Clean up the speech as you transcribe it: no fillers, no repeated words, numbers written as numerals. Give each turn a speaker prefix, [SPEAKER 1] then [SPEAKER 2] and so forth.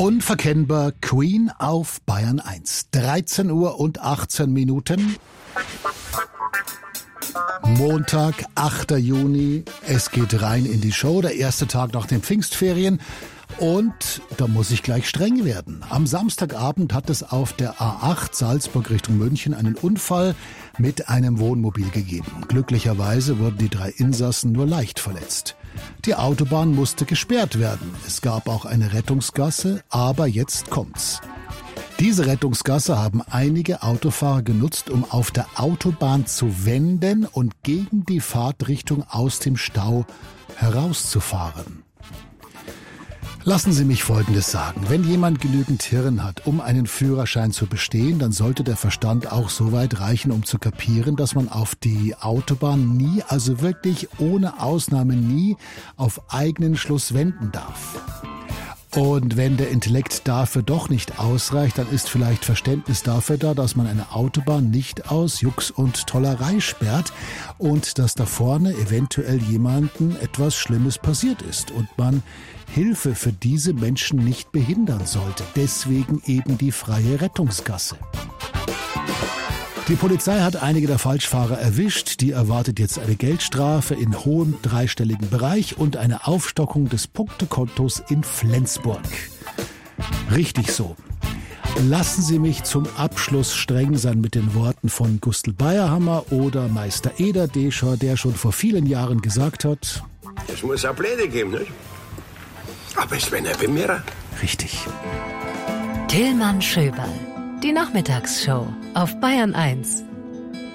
[SPEAKER 1] Unverkennbar Queen auf Bayern 1. 13 Uhr und 18 Minuten. Montag, 8. Juni. Es geht rein in die Show. Der erste Tag nach den Pfingstferien. Und da muss ich gleich streng werden. Am Samstagabend hat es auf der A8 Salzburg Richtung München einen Unfall mit einem Wohnmobil gegeben. Glücklicherweise wurden die 3 Insassen nur leicht verletzt. Die Autobahn musste gesperrt werden. Es gab auch eine Rettungsgasse, aber jetzt kommt's. Diese Rettungsgasse haben einige Autofahrer genutzt, um auf der Autobahn zu wenden und gegen die Fahrtrichtung aus dem Stau herauszufahren. Lassen Sie mich Folgendes sagen. Wenn jemand genügend Hirn hat, um einen Führerschein zu bestehen, dann sollte der Verstand auch so weit reichen, um zu kapieren, dass man auf die Autobahn nie, also wirklich ohne Ausnahme nie, auf eigenen Schluss wenden darf. Und wenn der Intellekt dafür doch nicht ausreicht, dann ist vielleicht Verständnis dafür da, dass man eine Autobahn nicht aus Jux und Tollerei sperrt und dass da vorne eventuell jemandem etwas Schlimmes passiert ist und man Hilfe für diese Menschen nicht behindern sollte. Deswegen eben die freie Rettungsgasse. Die Polizei hat einige der Falschfahrer erwischt. Die erwartet jetzt eine Geldstrafe in hohem dreistelligen Bereich und eine Aufstockung des Punktekontos in Flensburg. Richtig so. Lassen Sie mich zum Abschluss streng sein mit den Worten von Gustl Bayerhammer oder Meister Eder Descher, der schon vor vielen Jahren gesagt hat:
[SPEAKER 2] Es muss auch Pläne geben, nicht? Aber es wäre nicht mehr.
[SPEAKER 1] Richtig.
[SPEAKER 3] Tillmann Schöberl. Die Nachmittagsshow auf Bayern 1.